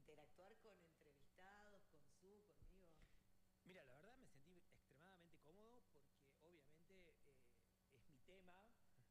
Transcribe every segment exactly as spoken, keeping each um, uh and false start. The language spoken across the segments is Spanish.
interactuar con entrevistados, con su, conmigo? Mira, la verdad me sentí extremadamente cómodo porque obviamente eh, es mi tema,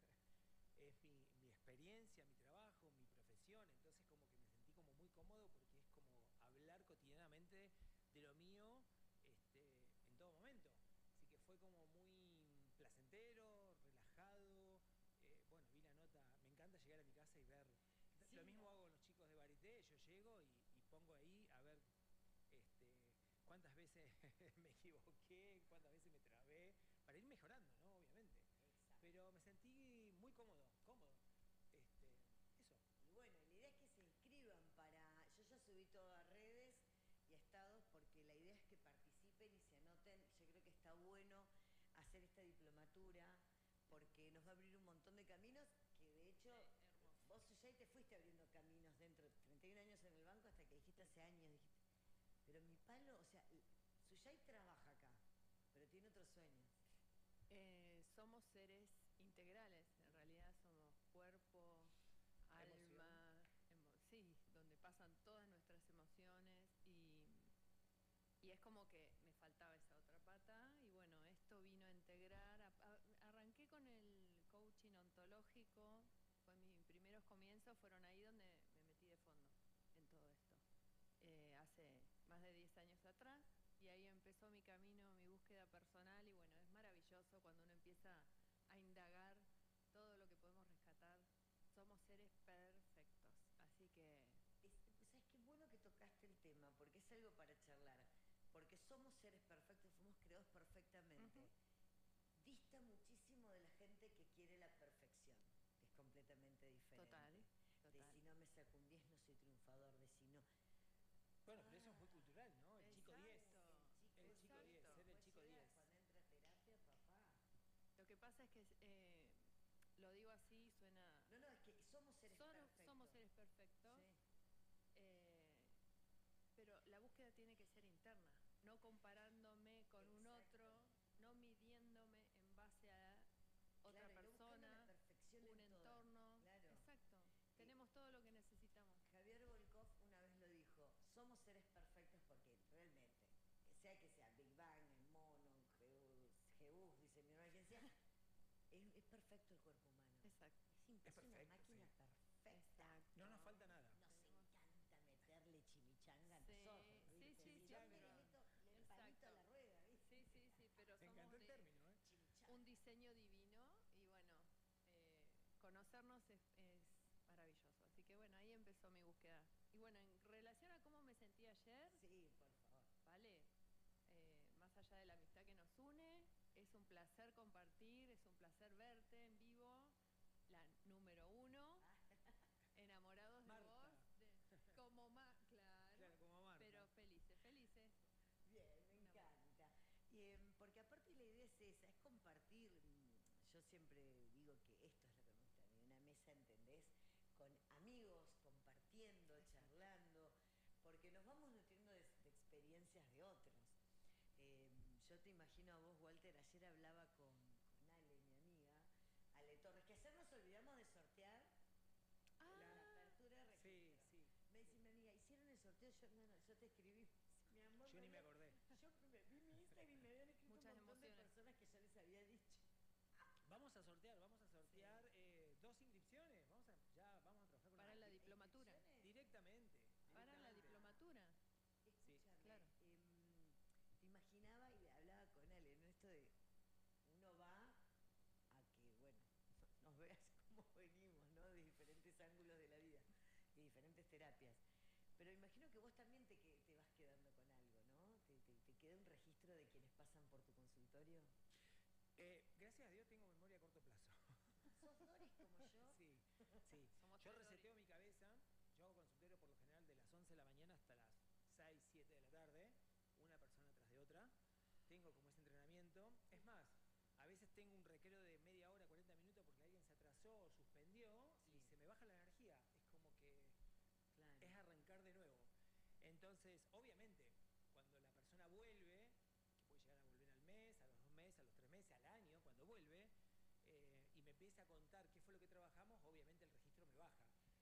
es mi, mi experiencia, mi trabajo, mi profesión, entonces como que me sentí como muy cómodo porque es como hablar cotidianamente de lo mío este, en todo momento. Así que fue como muy placentero, relajado. Eh, bueno, vi la nota, me encanta llegar a mi casa y ver. Sí, Lo mismo ¿no? hago con los chicos de Varité, yo llego y, y pongo ahí a ver este, cuántas veces me equivoqué, cuántas veces me trabé, para ir mejorando, ¿no? Obviamente. Exacto. Pero me sentí muy cómodo, cómodo. Este, eso. Y bueno, la idea es que se inscriban para... Yo ya subí todo a redes y a estados porque la idea es que participen y se anoten. Yo creo que está bueno hacer esta diplomatura porque nos va a abrir un montón de caminos que de hecho... Sí, hermoso. Vos ya te fuiste abriendo caminos dentro, treinta y un años en el banco hasta que dijiste hace años, dijiste, pero mi palo, o sea, Suyay trabaja acá, pero tiene otros sueños. Eh, somos seres integrales, en realidad somos cuerpo, Emoción. alma, emo sí, donde pasan todas nuestras emociones y, y es como que me faltaba esa otra pata y bueno, esto vino a integrar, a, a, arranqué con el coaching ontológico, fue mis primeros comienzos, fueron ahí donde me metí de fondo en todo esto, eh, hace más de diez años atrás. Y ahí empezó mi camino, mi búsqueda personal y bueno, es maravilloso cuando uno empieza a indagar todo lo que podemos rescatar. Somos seres perfectos, así que... Es, ¿sabes qué bueno que tocaste el tema? Porque es algo para charlar. Porque somos seres perfectos, fuimos creados perfectamente. Uh-huh. Dista muchísimo de la gente que quiere la perfección, que es completamente diferente. Total, total. De si no me saco un diez no soy triunfador, de si no... Bueno, pero eso es muy cultural, ¿no? El chico diez. El chico diez, ser el chico diez. Cuando entra a terapia, papá. Lo que pasa es que, eh, lo digo así, suena... No, no, es que somos seres Son, perfectos. Somos seres perfectos, Sí. eh, pero la búsqueda tiene que ser interna, no comparándome con un otro, no midiéndome en base a otra Claro, persona, no un en entorno. Claro. Exacto. Tenemos todo lo que necesitamos. Javier Volkov una vez lo dijo, somos seres perfectos porque realmente, que sea que sea Big Bang, el mono, Jebus, dice mi hermano, quien sea, es, es perfecto el cuerpo humano. Exacto. Es, es, Es perfecto, una máquina sí. perfecta. Exacto. No nos falta nada. Nos encanta meterle chimichanga a Sí, nosotros. sí, ¿viste? sí, sí, Yo me pero- le meto el palito a la rueda, ¿viste? Sí, sí, sí, pero Me somos encantó el de término, ¿eh? Chimichanga. un diseño divino y bueno, eh, conocernos es, es maravilloso. Así que bueno, ahí empezó mi búsqueda. Y bueno, en relación a cómo me sentí ayer, Sí, por favor. ¿vale? Eh, más allá de la amistad que nos une, es un placer compartir, es un placer verte en vivo, la número uno, enamorados Marta. de vos, de, como más, claro, Claro, como Marta. pero felices, felices. Bien, me Una encanta. Y, eh, porque aparte la idea es esa, es compartir. Yo siempre digo que esto es lo que me gusta a mí, una mesa, ¿entendés? Con amigos, compartiendo, charlando, porque nos vamos nutriendo de, de experiencias de otros. Eh, yo te imagino a vos, Walter, ayer hablaba con, con Ale, mi amiga, Ale Torres, que ayer nos olvidamos de sortear Ah, la apertura de registro. Sí, sí. Me dice mi amiga, hicieron el sorteo, yo, no, no, yo te escribí, mi amor. Yo ni me acordé. Yo me, vi mi Instagram y me habían escrito Muchas un montón de emociones. personas que yo les había dicho. Vamos a sortear, vamos a sortear Sí. eh, dos inscripciones. Vamos a, ya vamos a trabajar con Para la di- diplomatura. ¿Inscripciones? Directamente. Para la directamente. diplomatura. Sí. Escúchame, Claro. eh, te imaginaba y le hablaba con Ale, ¿no? Esto de uno va a que, bueno, nos veas cómo venimos, ¿no? De diferentes ángulos de la vida, de diferentes terapias. Pero imagino que vos también te, que, te vas quedando con algo, ¿no? ¿Te, te, te queda un registro de quienes pasan por tu consultorio? Eh, gracias a Dios tengo memoria a corto plazo. ¿Sos Doris como yo? Sí, sí. Somos Yo tres reseteo Doris. mi cabeza. Yo hago consultorio por lo general de las once de la mañana hasta las seis, siete de la tarde. Una persona tras de otra. Tengo como ese entrenamiento. Es más, a veces tengo un recreo de media hora, cuarenta minutos porque alguien se atrasó o suspendió Sí. y se me baja la energía. Es como que Claro. es arrancar de nuevo. Entonces, obviamente, cuando la persona vuelve, que puede llegar a volver al mes, a los dos meses, a los tres meses, al año, cuando vuelve, eh, y me empieza a contar qué fue lo que trabajamos, obviamente